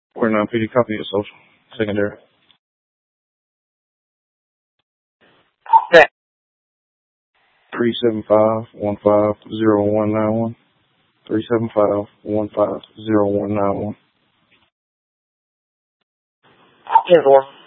We're not PD copy of social. Secondary. Okay. 375-15-0191. 375-15-0191. 10-4.